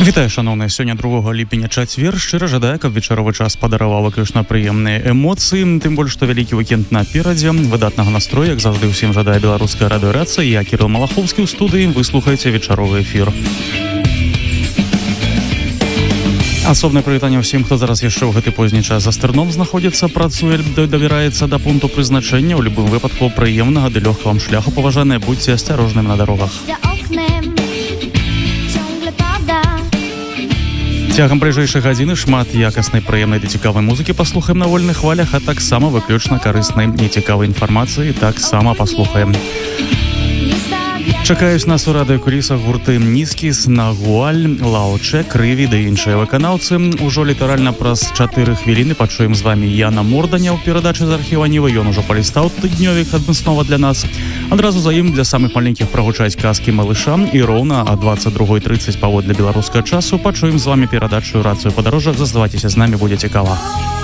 Вітаю, шановныя, сёння 2 ліпеня чацвер. Шчыра жадаю, каб вечаровы час падараваў выключна прыемныя эмоцыі, тым больш, што вялікі уікенд наперадзе. Выдатнага настрою, як заўжды, усім жадае беларуская радыёрацыя. Я, Кірыл Малаховскі, ў студыі. Вы слухаеце вечаровы эфір. Асобнае прывітанне ўсім, хто зараз яшчэ ў гэты позні час за стырном знаходзіцца, працуе, давяраецца да пункту прызначэння. У любым выпадку прыемнага ды лёгкага вам шляху, паважаныя, будьце асцярожнымі на дарогах. Цягам бліжэйшай гадзіны шмат якаснай, прыемнай ды цікавай музыкі паслухаем на вольных хвалях, а таксама выключна карыснай і цікавай інфармацыі таксама паслухаем. Чакаюць нас у радыёкулісах гурты Нізкіс, Нагуаль, Лаучэ, Крыві ды іншыя выканаўцы. Ужо літаральна праз 4 хвіліны пачуем з вамі Яна Морданя ў перадачы з архіва Нівы. Ён ужо палістаў тыднёвік адмыслова для нас. Адразу за ім для самых маленькіх прагучаць казкі малышам, і роўна о 22:30 паводле беларускага часу пачуем з вамі перадачу «Рацыю падарожжа». Заставайцеся з намі, будзе цікава.